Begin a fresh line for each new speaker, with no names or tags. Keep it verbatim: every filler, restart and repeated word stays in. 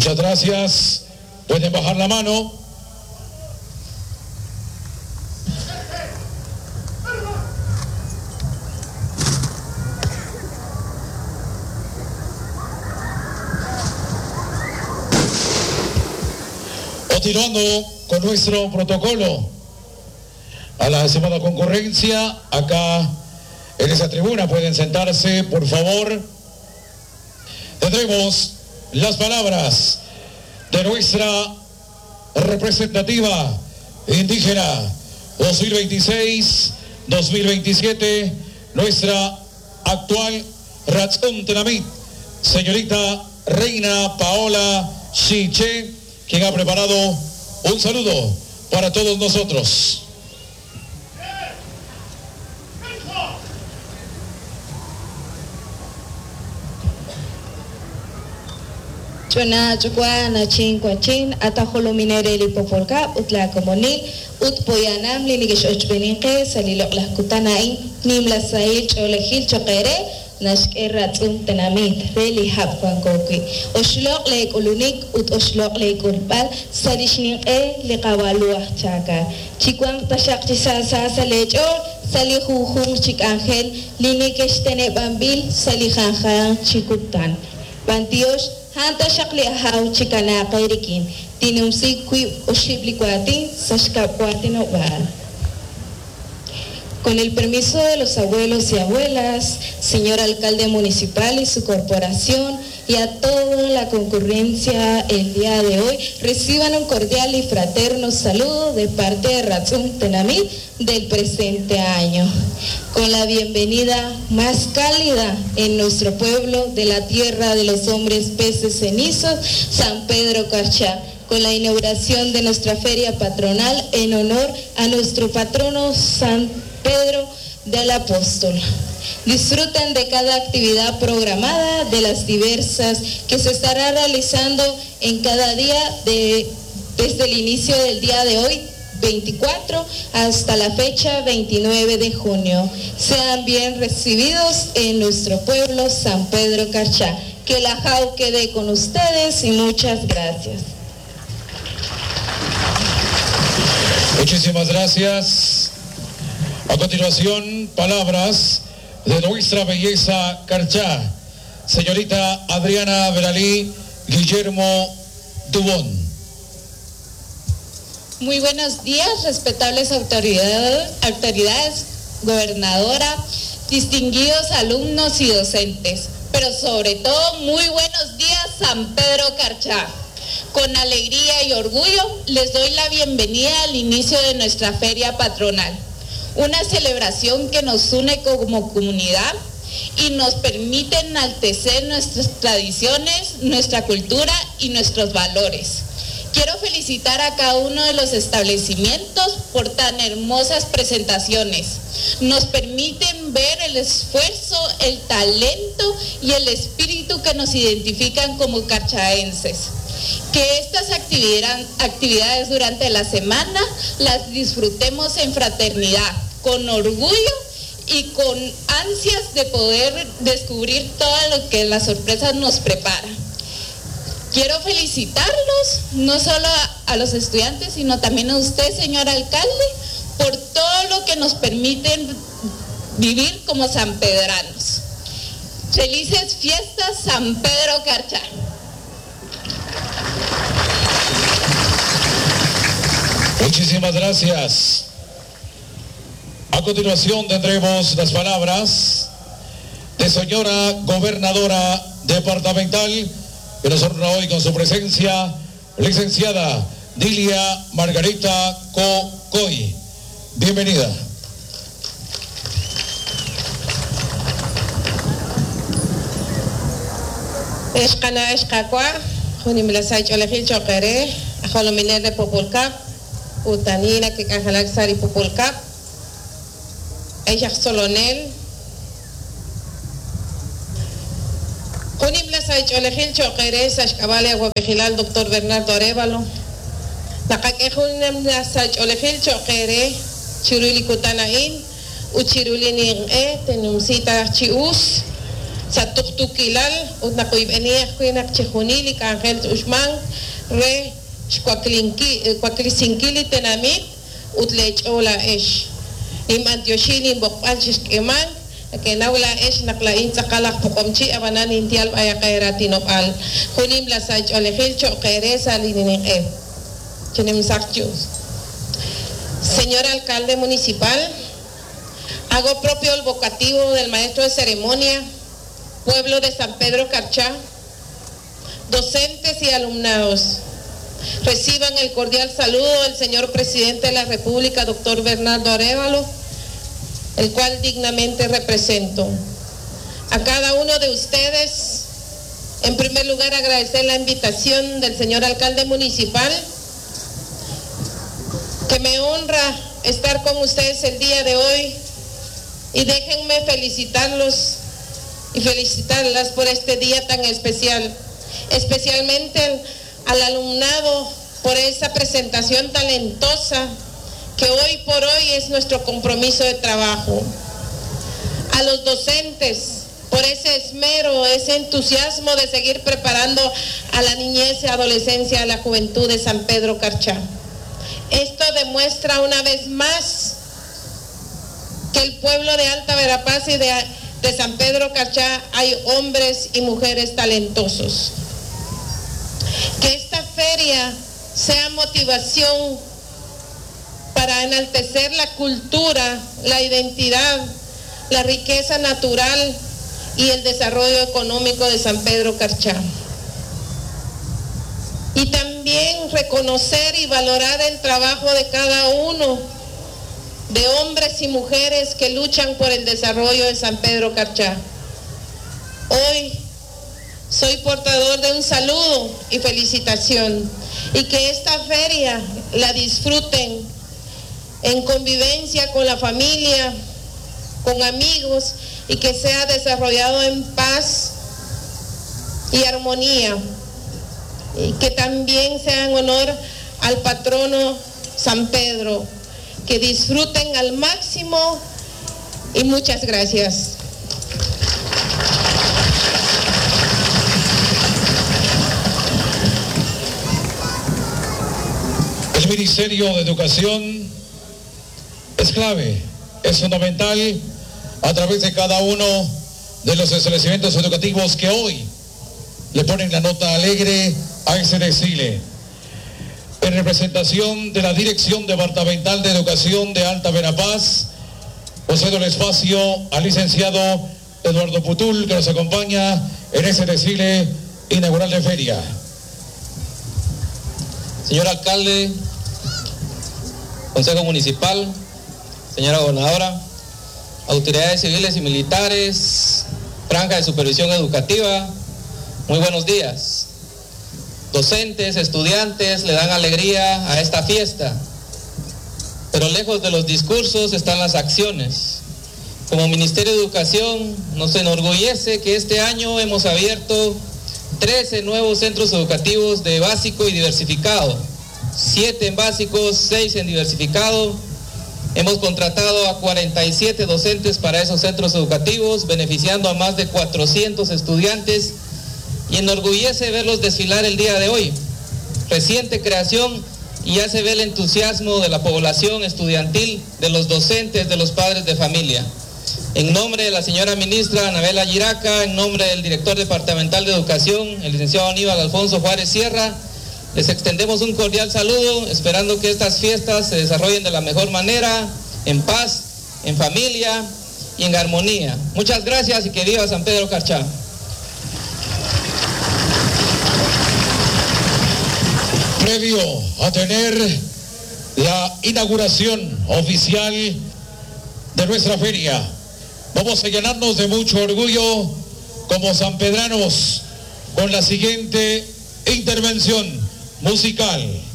Muchas gracias. Pueden bajar la mano. Continuando con nuestro protocolo, a la estimada concurrencia, acá en esa tribuna pueden sentarse, por favor. Tendremos las palabras de nuestra representativa indígena dos mil veintiséis dos mil veintisiete, nuestra actual Ratzum Tenamit, señorita Reina Paola Chiche, quien ha preparado un saludo para todos nosotros.
Chuna chukwa na chin kwa chin atajolo minere li popolka utla komonil ut poyanam li nigesh ochbeninke salilok las kutanain nimla sail cholehil chokere nashke ratzum tenamit reli hapkwan koki oshlok le kulunik ut oshlok le kulpal salishninke li qawaluah chaka chikwan tashak chisasa salechol salihuhum chik angel li nigesh tene bambil salihanhan chikutan Bantios Hanta shakli ahau chikana kairikin tinumsi kui oshibli kwati sashkapuati no bar. Con el permiso de los abuelos y abuelas, señor alcalde municipal y su corporación, y a toda la concurrencia el día de hoy, reciban un cordial y fraterno saludo de parte de Ratzum Tenamit del presente año. Con la bienvenida más cálida en nuestro pueblo de la tierra de los hombres peces cenizos, San Pedro Carchá, con la inauguración de nuestra feria patronal en honor a nuestro patrono San Pedro del Apóstol. Disfruten de cada actividad programada, de las diversas que se estará realizando en cada día de, desde el inicio del día de hoy, veinticuatro, hasta la fecha veintinueve de junio. Sean bien recibidos en nuestro pueblo San Pedro Carchá. Que la Jau quede con ustedes y muchas gracias.
Muchísimas gracias. A continuación, palabras de nuestra belleza Carchá, señorita Adriana Veralí Guillermo Dubón.
Muy buenos días, respetables autoridades, autoridades, gobernadora, distinguidos alumnos y docentes, pero sobre todo muy buenos días San Pedro Carchá. Con alegría y orgullo les doy la bienvenida al inicio de nuestra feria patronal, una celebración que nos une como comunidad y nos permite enaltecer nuestras tradiciones, nuestra cultura y nuestros valores. Quiero felicitar a cada uno de los establecimientos por tan hermosas presentaciones. Nos permiten ver el esfuerzo, el talento y el espíritu que nos identifican como carchaenses. Que estas actividad, actividades durante la semana las disfrutemos en fraternidad, con orgullo y con ansias de poder descubrir todo lo que las sorpresas nos preparan. Quiero felicitarlos, no solo a, a los estudiantes, sino también a usted, señor alcalde, por todo lo que nos permiten vivir como sanpedranos. Felices fiestas, San Pedro Carchá.
Muchísimas gracias. A continuación tendremos las palabras de señora gobernadora departamental, que nos honra hoy con su presencia, licenciada Dilia Margarita Cocoy. Bienvenida.
Escana escacua, junimlasay cholejil chokere, ajolominer de populcap, utanina que canjalac sari populcap, ella solonel. Junimlasay cholejil chokere, sashkabale guapejilal doctor Bernardo Arevalo. Nakake junimlasay cholejil chokere, chiruli kutanain, uchiruli ning e, tenumsita chius. sa tuktukilal ut nakuibeniya kuinak chejunili Ángel Usman re kwaklisingkili tenamit ut lechola esh im antioshini bokpal shkeman que naula es naklain sakalak pokomchi abanan intial aya kaira tinopal kunim la sach olehil cho keresa lininin e chinim sakchus. Señor alcalde municipal, hago propio el vocativo del maestro de ceremonia, pueblo de San Pedro Carchá, docentes y alumnados. Reciban el cordial saludo del señor presidente de la República, doctor Bernardo Arévalo, el cual dignamente represento. A cada uno de ustedes, en primer lugar, agradecer la invitación del señor alcalde municipal, que me honra estar con ustedes el día de hoy, y déjenme felicitarlos y felicitarlas por este día tan especial, especialmente al alumnado por esa presentación talentosa que hoy por hoy es nuestro compromiso de trabajo, a los docentes por ese esmero, ese entusiasmo de seguir preparando a la niñez y adolescencia, a la juventud de San Pedro Carchá. Esto demuestra una vez más que el pueblo de Alta Verapaz y de, de San Pedro Carchá hay hombres y mujeres talentosos. Que esta feria sea motivación para enaltecer la cultura, la identidad, la riqueza natural y el desarrollo económico de San Pedro Carchá. Y también reconocer y valorar el trabajo de cada uno, de hombres y mujeres que luchan por el desarrollo de San Pedro Carchá. Hoy soy portador de un saludo y felicitación, y que esta feria la disfruten en convivencia con la familia, con amigos, y que sea desarrollado en paz y armonía, y que también sea en honor al patrono San Pedro. Que disfruten al máximo y muchas gracias.
El Ministerio de Educación es clave, es fundamental a través de cada uno de los establecimientos educativos que hoy le ponen la nota alegre a ese desfile. En representación de la Dirección Departamental de Educación de Alta Verapaz, concedo el espacio al licenciado Eduardo Putul, que nos acompaña en ese desfile inaugural de feria.
Señor alcalde, Consejo Municipal, señora gobernadora, autoridades civiles y militares, franja de supervisión educativa, muy buenos días. Docentes, estudiantes le dan alegría a esta fiesta, pero lejos de los discursos están las acciones. Como Ministerio de Educación nos enorgullece que este año hemos abierto trece nuevos centros educativos de básico y diversificado, siete en básicos, seis en diversificado. Hemos contratado a cuarenta y siete docentes para esos centros educativos, beneficiando a más de cuatrocientos estudiantes, y enorgullece verlos desfilar el día de hoy. Reciente creación, y ya se ve el entusiasmo de la población estudiantil, de los docentes, de los padres de familia. En nombre de la señora ministra Anabela Giraca, en nombre del director departamental de Educación, el licenciado Aníbal Alfonso Juárez Sierra, les extendemos un cordial saludo, esperando que estas fiestas se desarrollen de la mejor manera, en paz, en familia y en armonía. Muchas gracias y que viva San Pedro Carchá.
Previo a tener la inauguración oficial de nuestra feria, vamos a llenarnos de mucho orgullo como sanpedranos con la siguiente intervención musical.